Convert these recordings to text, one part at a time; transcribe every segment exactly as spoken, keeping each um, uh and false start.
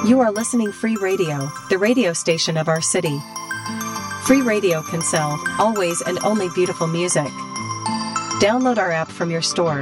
You are listening Free Radio, the radio station of our city. Free Radio can sell always and only beautiful music. Download our app from your store.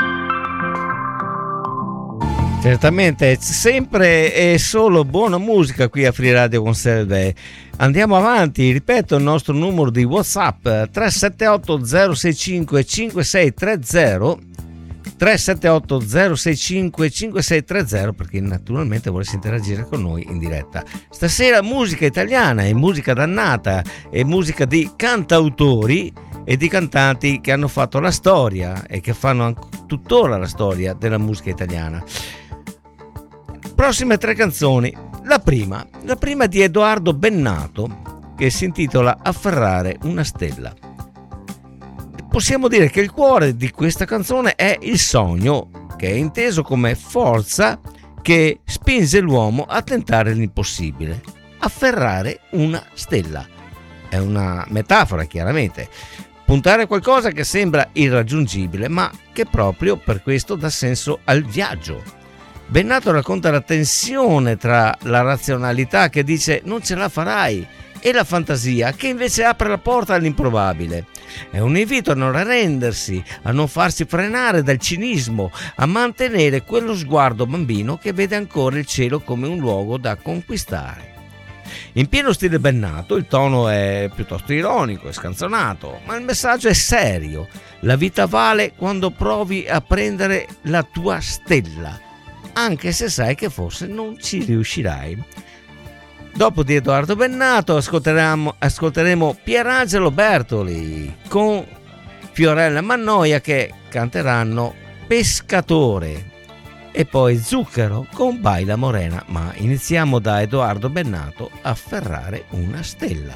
Certamente, sempre e solo buona musica qui a Free Radio con Saturday. Andiamo avanti, ripeto il nostro numero di WhatsApp tre sette otto zero sei cinque cinque sei tre zero tre sette otto zero sei cinque cinque sei tre zero perché naturalmente volessi interagire con noi in diretta. Stasera musica italiana e musica dannata e musica di cantautori e di cantanti che hanno fatto la storia e che fanno anche tuttora la storia della musica italiana. Prossime tre canzoni. La prima, la prima di Edoardo Bennato, che si intitola Afferrare una stella. Possiamo dire che il cuore di questa canzone è il sogno, che è inteso come forza che spinge l'uomo a tentare l'impossibile. Afferrare una stella. È una metafora, chiaramente. Puntare a qualcosa che sembra irraggiungibile, ma che proprio per questo dà senso al viaggio. Bennato racconta la tensione tra la razionalità che dice non ce la farai e la fantasia che invece apre la porta all'improbabile. È un invito a non arrendersi, a non farsi frenare dal cinismo, a mantenere quello sguardo bambino che vede ancora il cielo come un luogo da conquistare. In pieno stile Bennato, il tono è piuttosto ironico e scanzonato, ma il messaggio è serio. La vita vale quando provi a prendere la tua stella, anche se sai che forse non ci riuscirai. Dopo di Edoardo Bennato ascolteremo, ascolteremo Pierangelo Bertoli con Fiorella Mannoia che canteranno Pescatore e poi Zucchero con Baila Morena, ma iniziamo da Edoardo Bennato, Afferrare una stella.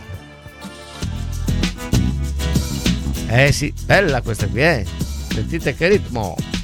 Eh sì, bella questa qui, eh? Sentite che ritmo!